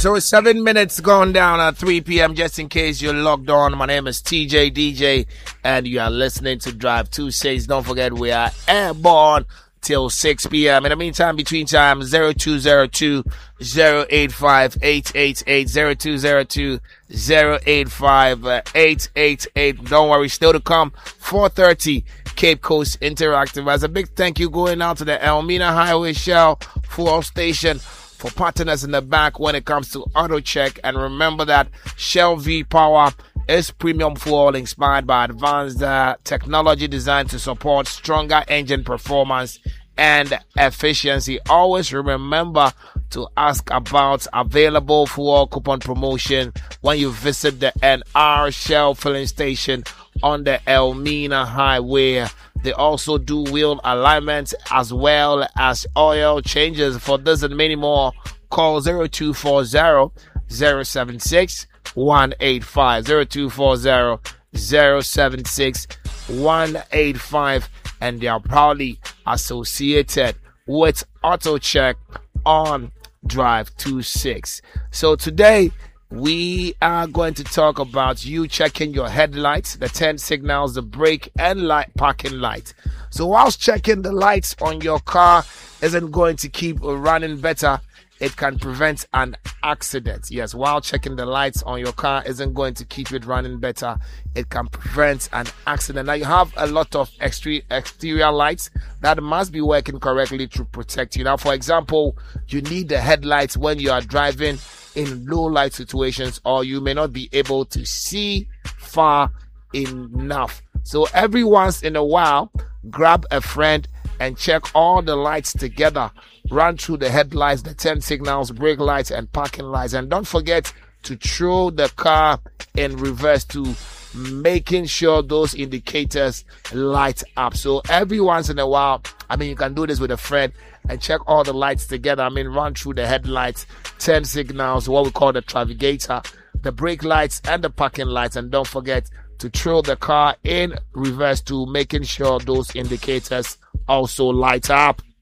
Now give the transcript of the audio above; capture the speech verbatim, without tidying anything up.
So it's seven minutes gone down at three p.m. Just in case you're logged on, my name is T J D J and you are listening to Drive two six. Don't forget we are airborne till six p.m. In the meantime, between time, zero two zero two, zero eight five, eight eight eight, zero two zero two, zero eight five, eight eight eight. Don't worry, still to come, four thirty, Cape Coast Interactive. As a big thank you going out to the Elmina Highway Shell fuel station for partners in the back when it comes to auto check. And remember that Shell V Power is premium fuel inspired by advanced uh, technology designed to support stronger engine performance and efficiency. Always remember to ask about available fuel coupon promotion when you visit the N R Shell filling station on the Elmina Highway. They also do wheel alignments as well as oil changes. For this and many more, call zero two four zero, zero seven six, one eight five, zero two four zero, zero seven six, one eight five, and they are proudly associated with AutoCheck on Drive two six. So today we are going to talk about you checking your headlights, the ten signals, the brake and light parking light. So whilst checking the lights on your car isn't going to keep running better, it can prevent an accident. Yes, while checking the lights on your car isn't going to keep it running better, it can prevent an accident. Now you have a lot of exterior exterior lights that must be working correctly to protect you. Now, for example, you need the headlights when you are driving in low light situations, or you may not be able to see far enough. So every once in a while, grab a friend and check all the lights together. Run through the headlights, the ten signals, brake lights and parking lights. And don't forget to throw the car in reverse to making sure those indicators light up. So every once in a while, I mean, you can do this with a friend and check all the lights together. I mean, run through the headlights, ten signals, what we call the travigator, the brake lights and the parking lights. And don't forget to throw the car in reverse to making sure those indicators also light up.